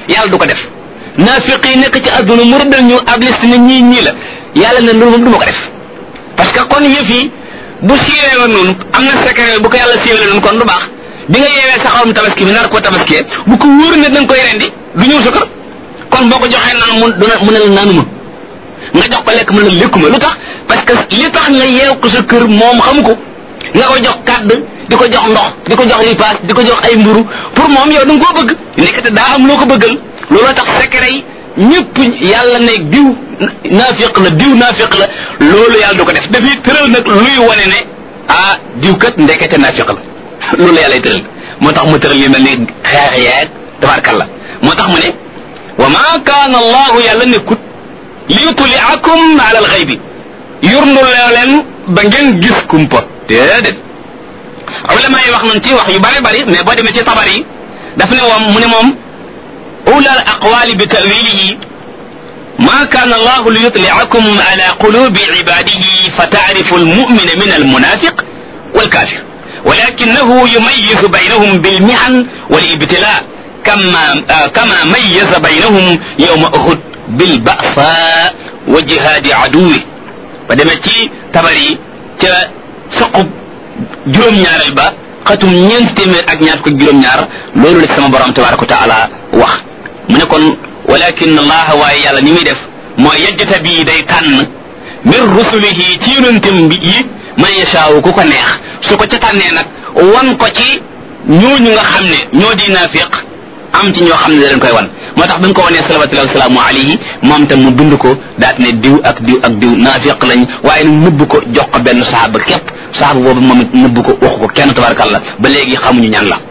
yàlla du ko def naafiq yi nekk ci adduna mu rëddal ñu ab liste ne ñii la yàlla ne loolu moom du ma ko def parce que kon yëf yi bu siiwee woon noonu am na secret bu ko yàlla siiwee noonu kon du baax bi nga yeewee sa xarum tabaski bi nar ko tabaskiyee bu ko wóor ne danga koy rendi du ñëw sa kër kon boo ko joxee naan mu ne la naanuma nga jox ko lekk mu ne la lekkuma lu tax parce que li tax nga yeew ko sa kër moom xamu ko nga ko jox kàdd di ko jox ndox di ko jox ripaas di ko jox ay mburu pour moom yow da nga koo bëgg nekkate daa am loo ko bëggal looloo tax secret yi ñëpp yàlla ne diw naafiq la loolu yàlla du ko def dafay tëral nag luy wane ne ah diw kat ndekete naafiq la loolu yàlla tëral moo tax mu tëral yi mel ni xeex yeeg tabarkalla moo tax mu ne wa ma kaana allahu yàlla nekkut li yutliakum ala alxaybi yurnuloo leen ba ngeen gis kumpa déedéet ulama yi wax nañ ci wax yu bari mais boo demee ci tabar yi daf ne moom mu ne moom أولى الأقوال بتأويله ما كان الله ليطلعكم على قلوب عباده فتعرف المؤمن من المنافق والكافر ولكنه يميز بينهم بالمحن والابتلاء كما ميز بينهم يوم أحد بالبأساء وجهاد عدوه فدمتي تبري سقب جروم ñaar البا xatum ñeent téeméer ak ñaar ko juróom ñaar loolu la sama borom tabaraka wa taala wax mu ne kon walakin allah waaye yàlla ni muy def mooy yajjata bii day tànn min rusulihi ci yonentam bi yi man yashaawu ku ko neex su ko ca tànnee nag wan ko ci ñooñu nga xam ne ñoo di naafiq am ci ñoo xam ne da leen koy wan moo tax bi ñu ko wanee salawatullahi wasalaamu alayhi moom tam mu bind ko daat ne diw ak diw ak diw naafiq lañ waaye nag nëbb ko jox ko benn saxaaba képp saxaaba boobu moom it nëbb ko waxu ko kenn tabarakallah ba léegi xamuñu ñan la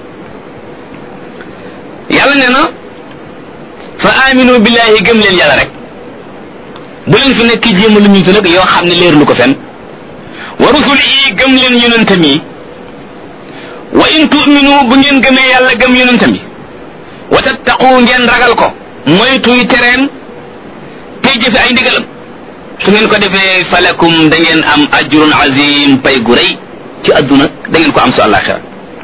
yàlla nee na fa aminu billahi gëm leen yàlla rek bu leen fi nekk jéem lu ñu fi nag yoo xam ne leer lu ko fen wa rusulihi gëm leen yonentam yi wa in tu'minu bu ngeen gëmee yàlla gëm yonentam yi wa tattaqu ngeen ragal ko moytuy tereem tey jëfe ay ndigalam su ngeen ko defee falakum da ngeen am ajrun azim pay gu rëy ci adduna da ngeen ko am su àllaxira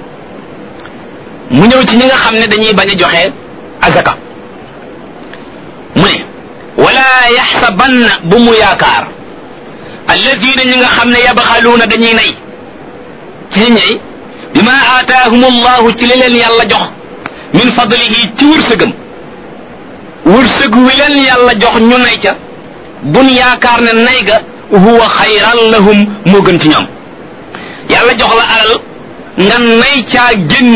mu ñëw ci ñi nga xam ne dañuy bañ a joxe azaka mu ne wala yaxsabanna bu mu yaakaar alladina ñi nga xam ne yabxaluuna dañuy nay ci ñey bima aataahum allahu ci li leen yàlla jox min fadlihi ci wërsëgam wërsëg wi leen yàlla jox ñu nay ca bun yaakaar ne nay ga huwa xayran lahum moo gën ci ñoom yàlla jox la alal nga nay caa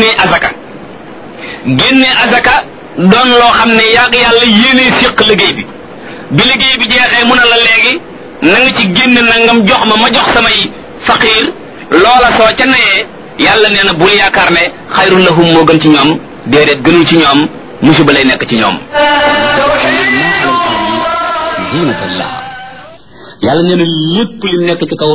génne azaka doon loo xam ne yàgg yàlla yéene séq liggéey bi liggéey bi jeexee mun a la léegi na nga ci génne nangam jox ma jox samay faqiir loola soo ca nayee yàlla nee na bul yaakaar ne xayrun lahum moo gën ci ñoom déedéet gënul ci ñoom musiba lay nekk ci ñoom zinatallah yàlla nee na lépp li nekk ci kaw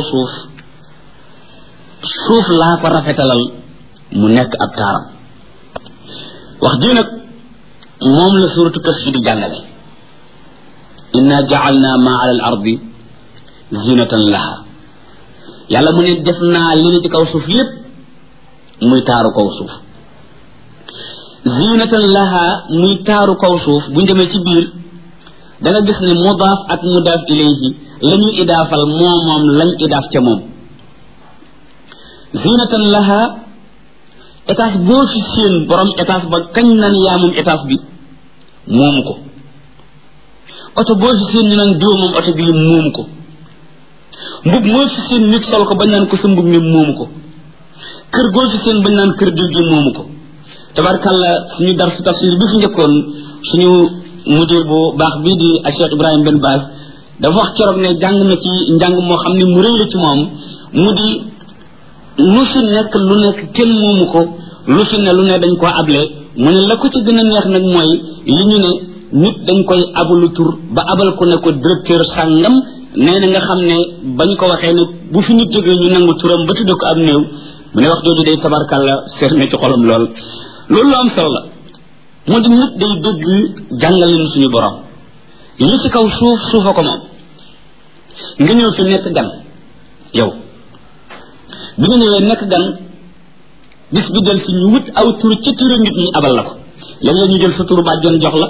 suuf laa ko rafetalal mu nekk ab taaram wax ji nag moom la suratu Kahf di jàngale inna ja'alna ma ala al ardi zinatan laha yàlla mu ne def naa li ne ci kaw suuf lépp muy taaru kaw suuf zinatan laha muy taaru kaw suuf bu njëmee ci biir da nga gis ne mudaaf ak mudaaf ilayhi la ñu idaafal moom lañ idaaf ca moom zinatan laha étage boo fi seen borom étage ba kañ nan yaa moom étage bi moomu ko oto boo fi seen ñu naan diw moom oto bi moomu ko mbub moo fi seen nit sol ko bañ naan ko sa mbub mi moomu ko kër goo fi seen bañ naan kër diw gi moomu ko tabarkalla suñu dar su tafsir bi fi njëkkoon suñu mudir bu baax bii di Cheikh Ibrahim Ben Baaz dafa wax keroog ne jàng na ci njàng moo xam ne mu rëy la ci moom mu di lu fi nekk lu nekk kenn moomu ko lu fi ne lu ne dañ koo able mu ne la ko ci gën a neex nag mooy li ñu ne nit dañ koy abalu tur ba abal ko ne ko directeur sàngam nee na nga xam ne bañ ko waxee ne bu fi nit jógee ñu nangu turam ba tudde ko ab néew mu ne wax jooju day tabarkàlla seet na ci xolam lool loolu lu am solo la moo di nit day dëgg jàngal leen suñu borom li ci kaw suufa ko moom nga ñëw fi nekk gan yow bi nga ñëwee nekk gan bis bi del si ñu wut aw tur ci turu nit ñi abal la ko léeg-léeg ñu jël sa turu bàjjoon jox la